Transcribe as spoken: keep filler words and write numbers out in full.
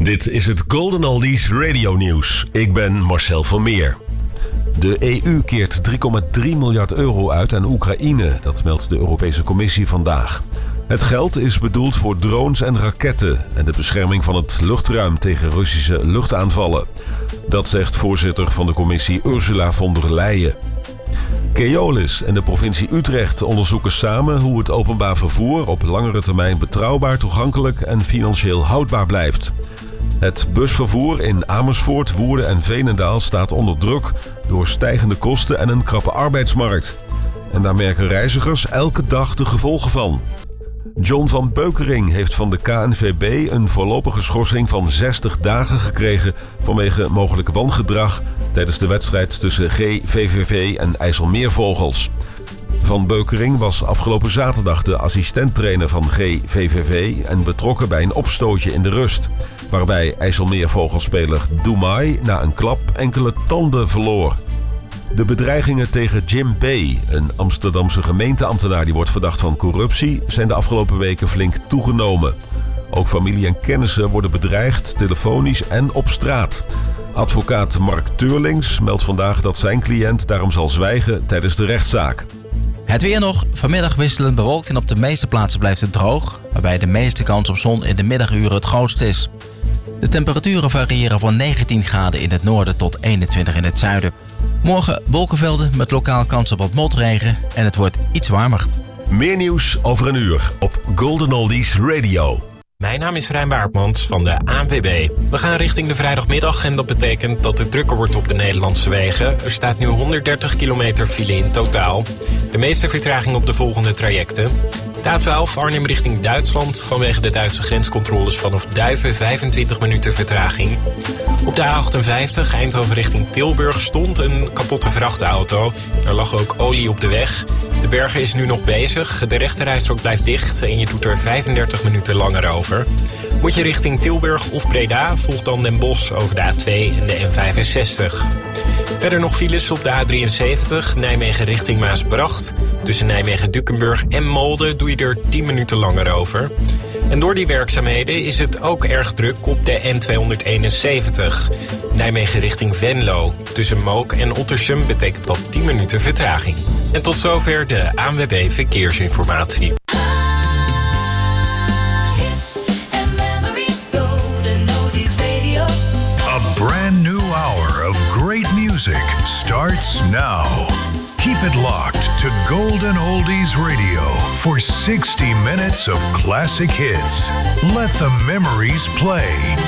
Dit is het Golden Oldies Radio Nieuws. Ik ben Marcel van Meer. De E U keert drie komma drie miljard euro uit aan Oekraïne. Dat meldt de Europese Commissie vandaag. Het geld is bedoeld voor drones en raketten en de bescherming van het luchtruim tegen Russische luchtaanvallen. Dat zegt voorzitter van de commissie Ursula von der Leyen. Keolis en de provincie Utrecht onderzoeken samen hoe het openbaar vervoer op langere termijn betrouwbaar, toegankelijk en financieel houdbaar blijft. Het busvervoer in Amersfoort, Woerden en Veenendaal staat onder druk door stijgende kosten en een krappe arbeidsmarkt. En daar merken reizigers elke dag de gevolgen van. John van Beukering heeft van de K N V B een voorlopige schorsing van zestig dagen gekregen vanwege mogelijk wangedrag tijdens de wedstrijd tussen G V V V en IJsselmeervogels. Van Beukering was afgelopen zaterdag de assistenttrainer van G V V V en betrokken bij een opstootje in de rust, waarbij IJsselmeervogelspeler Doumai na een klap enkele tanden verloor. De bedreigingen tegen Jim B., een Amsterdamse gemeenteambtenaar die wordt verdacht van corruptie, zijn de afgelopen weken flink toegenomen. Ook familie en kennissen worden bedreigd, telefonisch en op straat. Advocaat Mark Teurlings meldt vandaag dat zijn cliënt daarom zal zwijgen tijdens de rechtszaak. Het weer nog. Vanmiddag wisselend bewolkt en op de meeste plaatsen blijft het droog, waarbij de meeste kans op zon in de middaguren het grootst is. De temperaturen variëren van negentien graden in het noorden tot eenentwintig in het zuiden. Morgen wolkenvelden met lokaal kans op wat motregen en het wordt iets warmer. Meer nieuws over een uur op Golden Oldies Radio. Mijn naam is Rijn Baartmans van de A N W B. We gaan richting de vrijdagmiddag en dat betekent dat het drukker wordt op de Nederlandse wegen. Er staat nu honderddertig kilometer file in totaal. De meeste vertraging op de volgende trajecten. De A twaalf Arnhem richting Duitsland vanwege de Duitse grenscontroles vanaf Duiven vijfentwintig minuten vertraging. Op de A achtenvijftig Eindhoven richting Tilburg stond een kapotte vrachtauto. Er lag ook olie op de weg. De berger is nu nog bezig. De rechterrijstrook blijft dicht en je doet er vijfendertig minuten langer over. Moet je richting Tilburg of Breda, volg dan Den Bosch over de A twee en de N vijfenzestig. Verder nog files op de A drieënzeventig, Nijmegen richting Maasbracht. Tussen Nijmegen-Dukenburg en Molde doe je er tien minuten langer over. En door die werkzaamheden is het ook erg druk op de N tweehonderdeenenzeventig. Nijmegen richting Venlo. Tussen Mook en Ottersum betekent dat tien minuten vertraging. En tot zover de A N W B Verkeersinformatie. A brand new hour of great music starts now. Keep it locked to Golden Oldies Radio for sixty minutes of classic hits. Let the memories play.